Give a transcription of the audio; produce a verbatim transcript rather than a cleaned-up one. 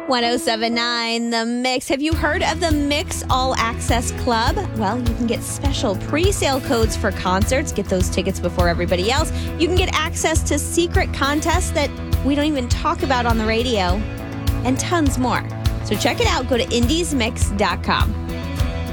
one oh seven point nine The Mix. Have you heard of the Mix All Access Club? Well, you can get special pre-sale codes for concerts. Get those tickets before everybody else. You can get access to secret contests that we don't even talk about on the radio, and tons more. So check it out. Go to indies mix dot com.